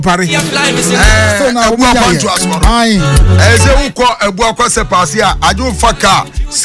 Pare. So now we are to us. Say who call a boy se pass here. I don't fuck car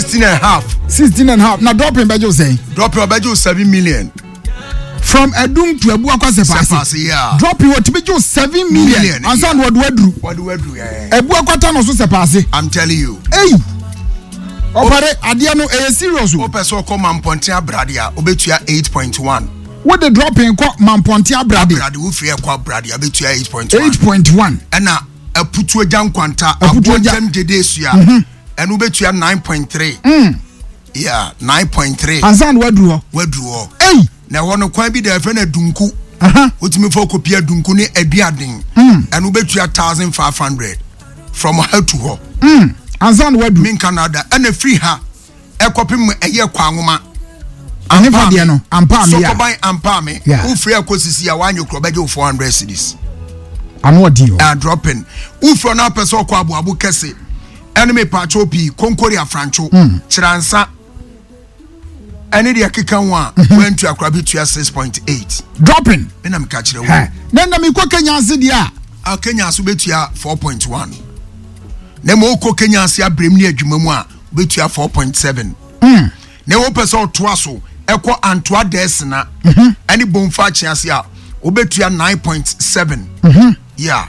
16.5. Now dropping bejo say. Dropping bejo 7 million. From Edum to Ebuakwa se pass. Yeah. Dropping what bejo 7 million. And sound what wedru. What do we do? Ebuakwa tan so se pass. I'm telling you. Hey. Opare adia no serious. Opeso come Mampontia Bradia obetua 8.1. What the dropping kwa Mampontia Brady? Brady wo free kwa Brady abetua 8.1. Ena aputu agyan kwanta abontem dedesua. Enu betua 9.3. Yeah, 9.3. Ansan wadru ho. Hey, na wono kwan bi da fe na dunku. Otimi fo kopia dunku ne aduaden. Enu betua 1500 from her to her. Ansan wadru min Canada ena free ha. Ekopim eye kwa nwoma. Anefa dia no ampa me ya. So koban ampa me. Wo free akosisi ya wanyo kro beje 400 cedis. Ano di o. And dropping. Wo free na person kwa abu kese. Enemy pacho pi konkori afrancho. Chiransa. Ene dia keka wa went to akrabi to 6.8. Dropping. Me na me ka kire wo. Na me kwa Kenya ase dia. A Kenya aso betua 4.1. Na mo ko Kenya ase abrem ni adwuma mu a betua 4.7. Na wo person to aso eko Antoa Desna any bonfa chiase a obetua 9.7 yeah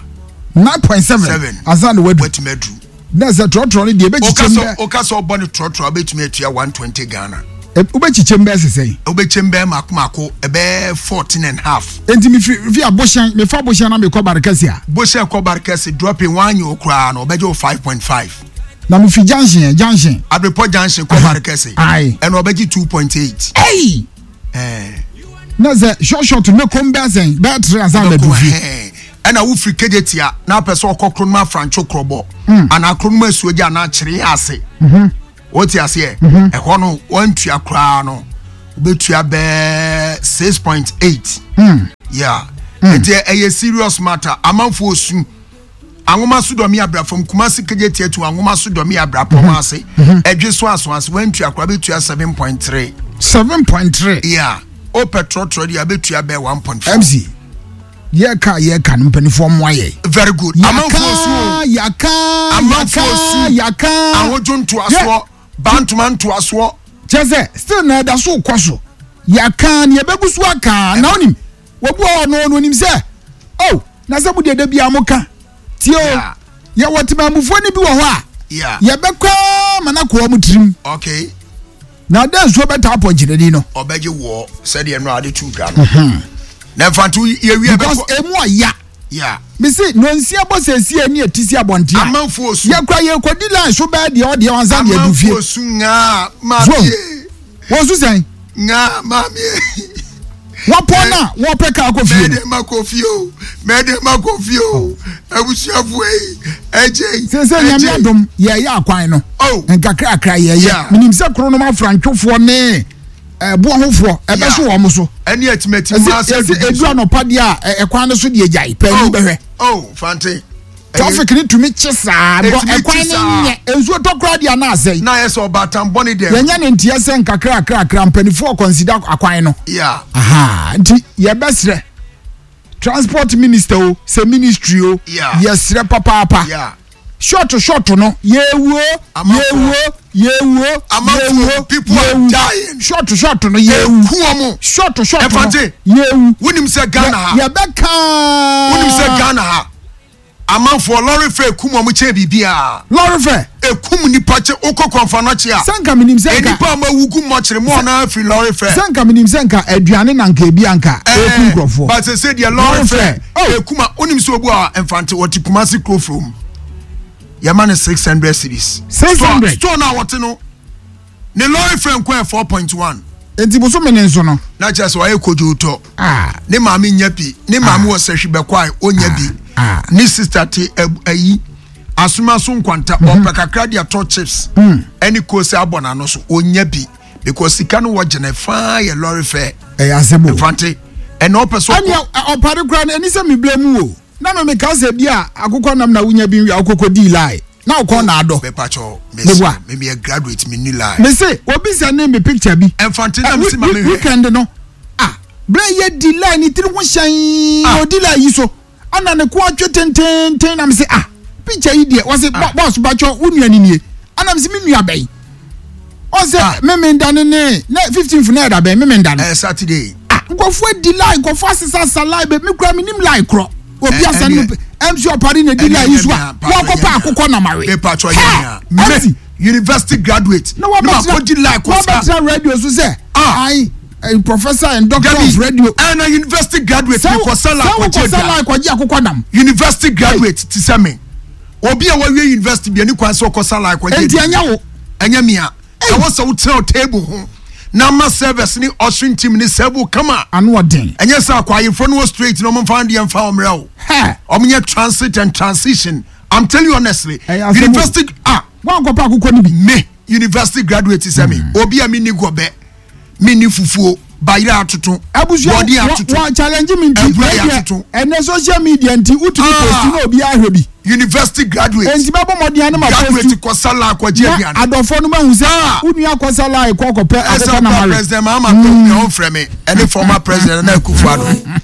9.7 azan wedu wetimedru na za trotro ni de be chichembe okaso obone trotro obetumia 120 Ghana ube chichembe sesei obechembe makumako ebe 14.5 enti mi fi aboshan me fa aboshan na me ko barkasi a boshan ko barkasi dropping one okra na obeje 5.5 na mu fi junction Abrepo junction ko barkasi and obeji 2.8 hey na ze short me kom bazen battery azan be dufi ena wo free kejetia na pese okokro ma francho krobo ana akro ma suoja na kire ase woti ase ho no wantua kra no obetua be 6.8 yeah it a serious matter amanfo osu Angoma sudomi abra from Kumasi kejetia to Angoma sudomi abra pomase edwe so aso wantua akra betua 7.3 yeah o petrol trade ya betua be 1.4 MC ye ka mpanifo moaye very good yaka awojonto aso bantuman to aso cheze still na da so kwaso yaka ne begusu aka na onim wobu no onim se oh na se bude da bia moka tio ya wotima mufo ni bi wo ho a ye bekwa manako omutrim okay na dan so beta apogiredi no obeje wo said ye no ade 2 gram na fantu ye wi because emu aya yeah me say no nsia bosesi ani etisi abonte amanfo osu ye kwa ye kodi lan so ba de ode wanza de adufie amanfo osu nga ma wo su sen nga mami wapona wo peka akofie mede makofio abusuafo eje se nyame adom ye ya akwan no nkakra ye minim se kro no ma frantwofo ne bo hofo ebe so wo mo so ani atimati ma se edu anopa dia ekwan no so de ejai pani behwe fante traffic ni tumi chisa bo ekwan nye enzo tokra dia na asai na yeso batam boni dem yenya ne ntia se nkakra mpanifo consider akwan no yeah nti ye besre transport minister o se ministry o yesre papa yeah short no yewo people are dying short no yewo kuomo short efante yewo wonim se Ghana ha ye beka wonim se Ghana ha amanfo lorry fare kuomo che bibia lorry fare ekum nipa che okokonfa no che a sanka minim senka nipa ma wugu mo kire mo na free lorry fare sanka minim senka aduane na nka ebi anka ekum krofo but say the lorry fare ekuma onim se obu a enfante woti Kumasi krofrom Yamane 600 cedis. 600. Store na what no. Ne lorry frame kwa 4.1. Enti boso menen so no. Na just wa ekojo to. Ne maami nyapi. Ne maami wo sehwe bekwai onya bi. Ne sister te ayi asuma so nkwanta opekakra dia to chips. Any kosi abona no so onya bi because sika no wo gene fa ye lorry fare. Asebo. Fante. And no person. Ani opare kra na eni se me blame wo. Na no me ka se bia akukọ nam na wunya bi akukọ di lie na ukọ na ado be pacho me a graduate me ni lie me say obi se na me picture bi enfante na me se ma me weekend no bra ye di lie ni tiri ho hyan o di lie yi so ana ne ko atwe tenten na me say picture yi de was it boss bacho unu ani nie ana me say me nua bai o say me ndane ne 15th na da bai me ndane Saturday nkofo di lie nkofo asesa salai be me kura me nim lie kro obi asan no MC opari na di lie isu a wo ko pa akokọ na mare paper cho ya me university graduate no what di lie ko sa radio so say professor and doctor of radio and a university graduate ko sala ko je akokọ nam university graduate ti say me obi a wa wie university bi ani kwan so ko sala ko je enti anya wo anya mia e wo so tell table ho na ma service ni Austrian team ni sebo kama anu odin enye sa kwa yefo no straight no mfa ndie mfa omra o omnye transit and transition. I'm telling you honestly, university wan ko pa akokọ ni bi me university graduate is me obi a mi ni gobe mi ni fufuo bayira atoto body atoto wa challenge me nti ene social media nti utu post na obi ahwe bi university graduate enti babo modian ma graduate ko sala ko je bian adofo no ma hu se unu akọ sala ko ko pe akọ na mare president mama ko frame me any former president na Akufo-Addo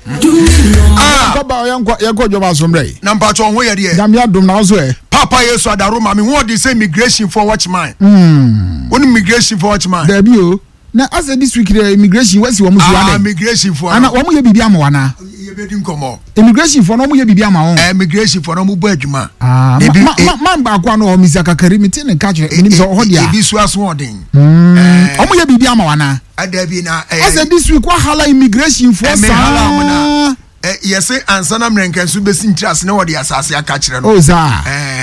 ko ba yanko joba somre number 2 ho ye de gam ya dum na so papa Yesu adaro ma me ho de say immigration for watchman one immigration for watchman there be o na as this week the immigration wasi wo musu ade immigration for ana wo mu ye bibia ma wana ye be din komo immigration for no mu ye bibia ma won immigration for no mu bo adwuma man ba kwa no o misaka karimi tin nka kire nim so ho dia ebi su aso odin o mu ye bibia ma wana ada bi na as this week wa hala immigration for sa yes ansana mrenken so besi ntras na wodi asase aka kire no o za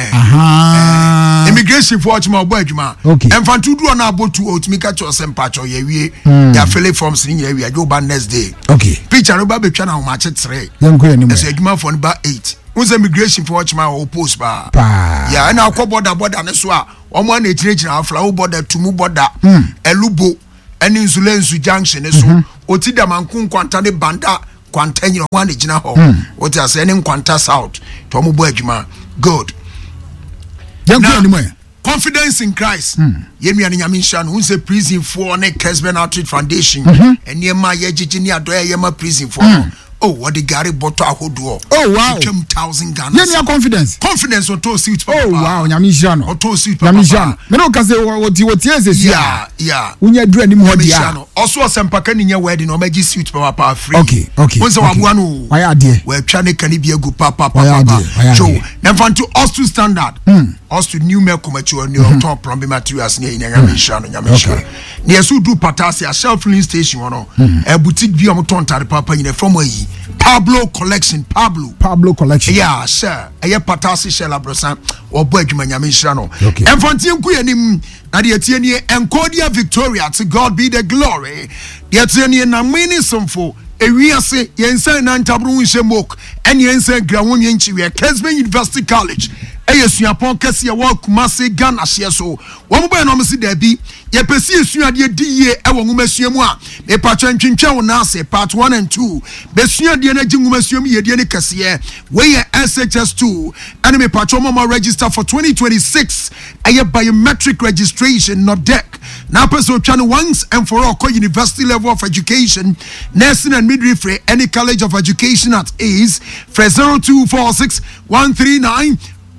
immigration for chuma obo adwuma emfantu duro na abotu otumi ka cho sempacho ye wie ya fill forms ni ye wie go ba next day picture no ba betwa na ma chetre yanko ya ni mo so adwuma for ba 8 unse immigration for chuma o post ba ya na akọ border ne so a omo na echirechira afla border tumu border elubo eni insulensu junction ne so otida mankun kwanta ne banda kwanta nyina ho ane gina ho oti ase ne kwanta south to mo bo adwuma good yanko ni mo confidence in Christ yenu ane nyame hia no unse prison for ne Kesben Outreach Foundation ene ma ye gigi ni adoya ye ma prison for what the Gary bottle ahodo wow 10,000 Ghana yenu confidence on to suit wow nyame hia no to suit nyame hia no me no ka se woti ese yeah unya dura ni mo dia also asempaka ni nya wedding o maji suit papa free okay once wabuwa no why ade we twa ne kan bia gu papa so na fanto Austrian standard Austrian new me komachi ni on top plumbing materials ni nyame hia no ne yesu du patasi shelf filling station no e boutique bi o ton tare papa nyina from ayi Pablo collection yeah sir eye patasi shell abrosan obo adwuma nyame hia no emfantie nku yanim na de tie ni Encodia Victoria, to God be the glory. De tie ni na mini somfo ewiase yensan na ntabru nhemok ene yensan grawo nyenchi we Kesben University College eyesuapon kase wa Kumasi Ghana hye so wo mo be no msi da bi ye pesi esuade di ye ewo ngumasuamu a me patwa ntwentwa wo na ase part 1 and 2 besuade na gi ngumasuamu ye die ne kase we ye SHS2 and me patwa mo register for 2026 aye biometric registration not deck na person twa once and for all university level of education nursing and midwifery any college of education at ACE for 0246 139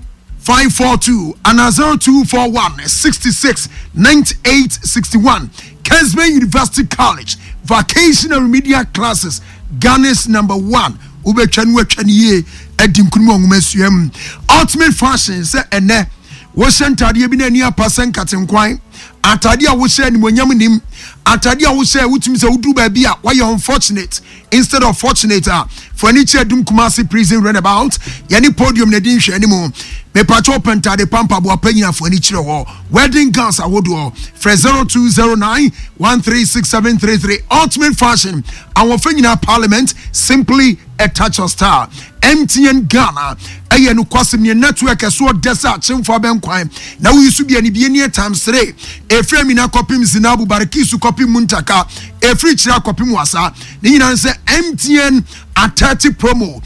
542 and 0241 66 98 61 Kesben University College vocational remedial classes Ghana's #1 ubetwanu atwaniye edim kunu ngumasuam ultimate fashion say ene wo sentade bi na ni apasen katenkwan atade a wo hye ni monyam nim atade a wo hye wutumi se wudu ba bi a why unfortunate instead of fortunate for any chedum Kumasi prison runabout yani podium na din hwe animu me pacho pentade pampa bo apanyina for any chire ho wedding gowns awodo for 0209 1367333 ultimate fashion our fanyina parliament simply a touch of star MTN Ghana aye no kwasem ne network so desa chimfo benkwan na wo yusu bia ne bia ne times 3 efremi na kopim Zinabu Barikisu kopim Muntaka efri chira kopim wasa ne nyina nse MTN at 30 promo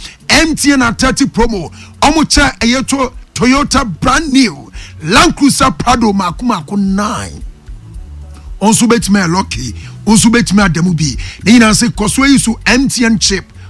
omucha ayeto Toyota brand new Land Cruiser Prado makumako 9 onso betime lucky onso betime adamu bi ne nyina nse koswe yusu MTN chip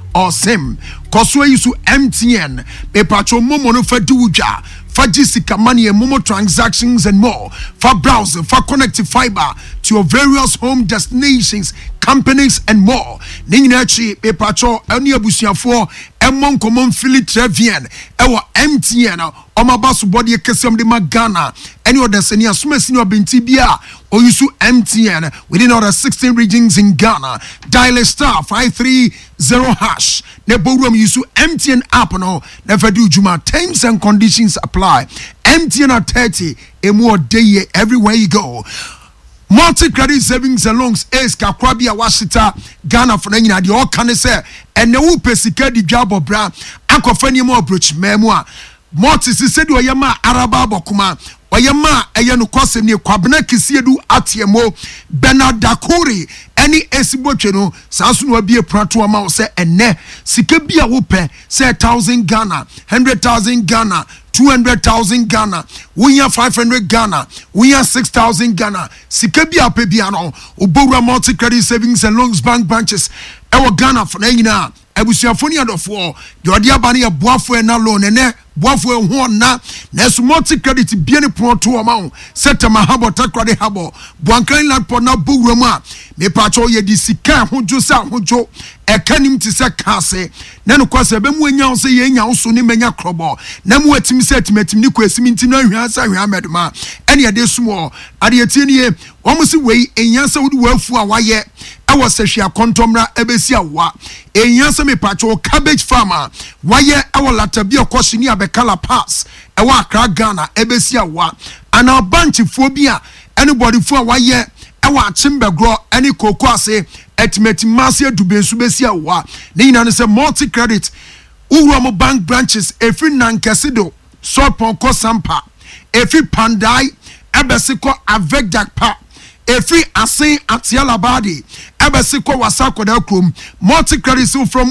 or SIM. Koswe yusu MTN. Pepacho momo no fa diwuja. For Jessica money and Momo transactions and more. For browser, for connected fiber to your various home destinations, companies and more. Ninginachi, Pepacho, Eni Abusiafo, Emon Common Philly Trevian, Ewa MTN, Omabasu Body Kesem de Magana, any other senior Sumesino Bintibia, or Yusu MTN within other 16 regions in Ghana. Dial star 530 hash. Neborum Yusu MTN app no never do Juma. Terms and conditions apply. MTN at 30 a more day everywhere you go. Multi-credit savings and loans is Kakwabia Washita Ghana for any idea. All can say and no pesika di job of bra. Akofani mo approach memoir. Multi said Wayama Araba Bokuma. Wayama Ayanu Kosem ni Kwabna Kisiedu Atiemo Bernard Dakuri any esibocheno Sansun will be a prato amount say and ne Sikabia Wupe say 1,000 Ghana, 100,000 Ghana, 200,000 Ghana, we have 500 Ghana, we have 6,000 Ghana, Sikabia Pebiano, Ubura multi credit savings and loans bank branches, our Ghana for Nina. Ebusiafoni adofo de ode abane ye boafo na loan ene boafo ho na neso multi credit bia ne pronto o ma setema habo takrade habo boankan land po na bowram a me pacho ye di sika hojo sa hojo ekanim ti se kase na no kwase be mu anya so ye nya so ne menya krobo na mu atimi se atimatim ni kwasimi nti na hwa sa hwa medma ene ye de sumo ade atie ne ye omo se wei enyansa wudi wafu a waye ewo sehwia kontomra ebesi awa enyansa me pacho cabbage farmer waye ewo latabia koshini abekala pass ewo Accra Ghana ebesi awa ana bunch phobia anybody for waye ewo achimbegro any koko ase estimate masia dubensu besi awa ne nyina ne se multi credit uwro bank branches every nankesido sopon ko sampa every pandai ebesiko avec dakpa every asin atiala body ebesiko wasako da krom multi credit so from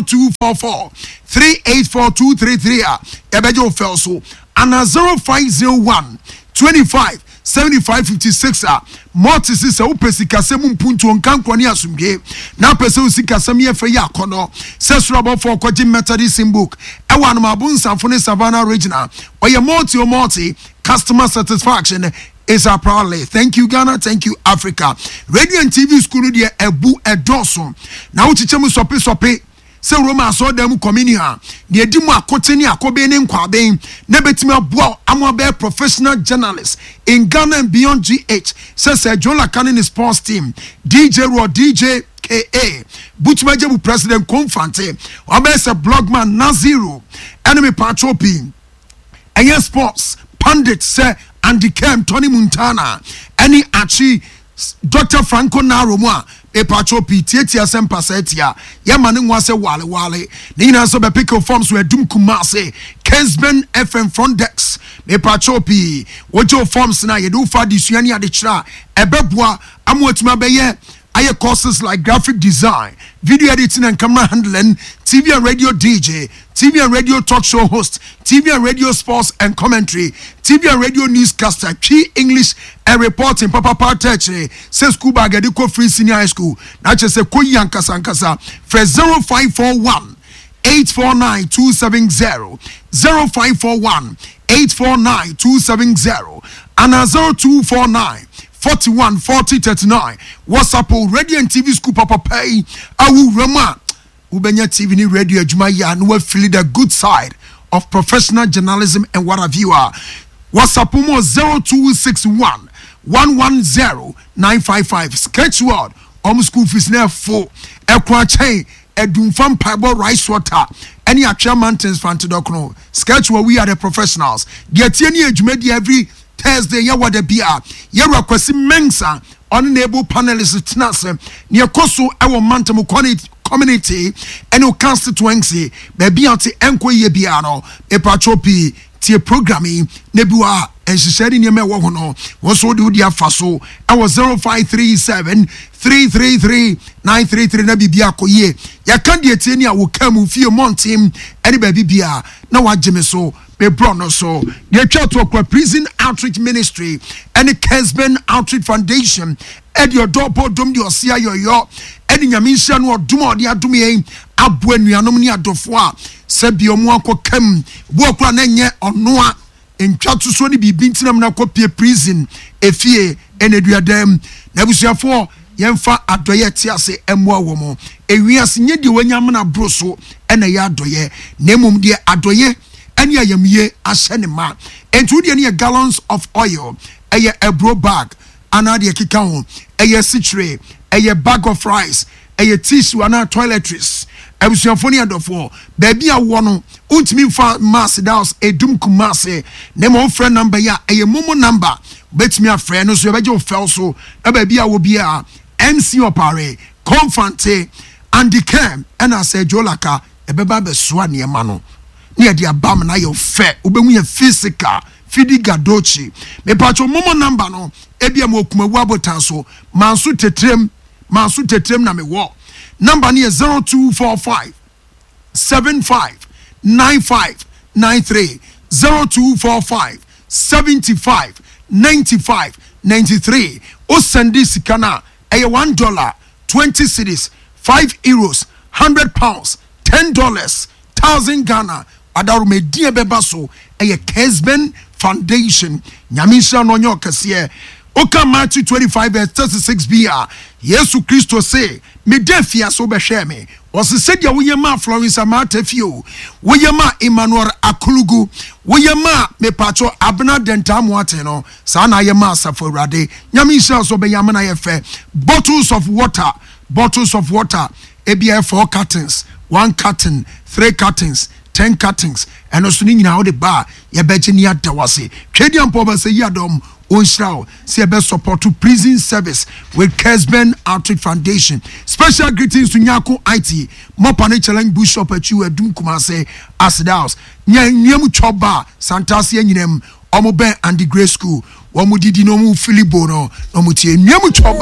0244 384233 ebejo felso and 0501 25 7556 multi sisa upesika semu mpuntu nkanko ni asumge na pese usika samye fe ya kono sesrobo for kwaji methodist book ewa no mabunsa fone Savannah regional oye multi customer satisfaction is our proudly. Thank you Ghana, thank you Africa. Radio and TV school dia ebu edoso na uchichemu sope se Roma so dem communia de edimu akote ni akobe ne nkwaben na betimi aboa amobe professional journalists in Ghana and beyond GH says John Lakani sports team DJ Raw DJ KA Butmajebu president Confante obese blogman Naziru enemy patropi and sports pundit say Andy Kem Tony Montana any achi Dr. Franco Narumwa Epacho Pitiatia Sempasetia Yamani was a wale Nina so be pickle forms were Dum Kumase Kesben FM front decks Epacho P Wojo forms na yedu fa disuani adichra Ebebwa amwetuma beye aye courses like graphic design, video editing and camera handling, TV and radio DJ, TV and radio talk show host, TV and radio sports and commentary, TV and radio newscaster, key English and reporting, Papa Parteche, says Kuba Gadiko Free Senior High School, not just a Kuyan Kasankasa, for 0541 849 270, 0541 849 270, and 0249 41 40 39. WhatsApp radio and TV school Papa Pay. Awu Rama. Ubenya TV ni radio Jumaya no feel the good side of professional journalism and what have you are. WhatsApp mo 0261 110 955. Sketch word. School fees near 4. Ekwa chain. Edumfam Paibo rice water. Any actual mountains fantidokno. Sketch where we are the professionals. The Atieni Ejumedi every Thursday, ya wade bia. Yera kwesi mensa unable panelists tnase. Near Koso our mantamu community and constituency. Baby anti enko ye biano. Epachopi tie programming nebua and she said in your mewono was so do dia faso. I was 0537 333 933 na bibia koye. Ya kandi eteni a wo kam fie montim any baby bia na wagye so. Brono so the church of prison outreach ministry and the Kesben Outreach Foundation at your door dom your sia yo ɛde nyame nhyira no ɔdom a ɔde adom yɛn aboa nuanom ne adɔfo a sɛ bi ɔmo akɔkam bu akora na nyɛ ɔnoa ntwa to so ne biribi ntinam na kɔpie prison efie ɛnaduadam na abusuafoɔ yɛmfa adɔyɛ te ase ɛmmoa wɔ mo ewiase nye deɛ wanyamana boro so ɛna yɛ adɔyɛ na mmom deɛ adɔyɛ ɛne ayamye ahyɛ ne ma ɛnti wodeɛ ne yɛ gallons of oil ɛyɛ aburo bag anaa deɛ keka ho ɛyɛ sikyire ɛyɛ bag of rice ɛyɛ tissue anaa toiletries abusuafoɔ ne adɔfoɔ baabi a wɔ no wontumi mfa mass daos edum kumase na ma wofrɛ number yi a ɛyɛ momo number wobɛtumi afrɛ no so yɛbɛgye wo fɛw so na baabi a wɔ bi a MC Opare Confante Andy Kem ɛna sɛ Jolaka ɛbɛba bɛsoa nneɛma no ne yɛde abam na yɛ fɛ wobɛhu yɛ physical Fidi Gadochi mepacho momo number no ebia mo okumawu abotan so manso tetrem na me wo number ne 0245 75 95 93 0245 75 95 93 o sendi sikana ɛyɛ $1 20 cedis 5 euros 100 pounds $10 1,000 Ghana adaru medie beba so ɛyɛ Kesben Foundation nyamisha no nyo kese oka Matthew 25:36b a Yesu Kristo say me defia so be hwe me wose sedia woyema Florence Amata fio woyema Emmanuel Akulugu woyema me pacho Abna Dentamu ate no sa na yema asafo Awurade nyamisha so be yama na ye fe bottles of water ebia 4 cartons 1 carton 3 cartons 10 cartons and also ni nyina wo de ba ye beje ni adawase twedi ampo ba se yadom onshraw se be support to prison service with Kesben Outreach Foundation. Special greetings to Nyako IT Mopane Challenge Bishop Achu Edum Kumase Asidaus nyam choba Santasi nyinem omo ben and the grade school omo didi no mu Philipo no omo tie nyam choba